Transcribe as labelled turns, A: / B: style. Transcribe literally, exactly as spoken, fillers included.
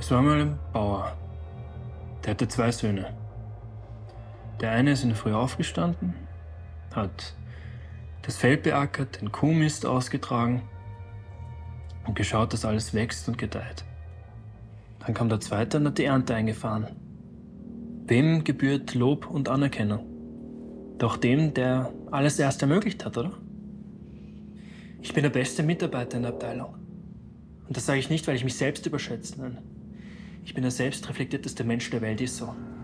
A: Es war mal ein Bauer. Der hatte zwei Söhne. Der eine ist in der Früh aufgestanden, hat das Feld beackert, den Kuhmist ausgetragen und geschaut, dass alles wächst und gedeiht. Dann kam der zweite und hat die Ernte eingefahren. Wem gebührt Lob und Anerkennung? Doch dem, der alles erst ermöglicht hat, oder? Ich bin der beste Mitarbeiter in der Abteilung. Und das sage ich nicht, weil ich mich selbst überschätze. Nein. Ich bin der selbstreflektierteste Mensch der Welt, ist so.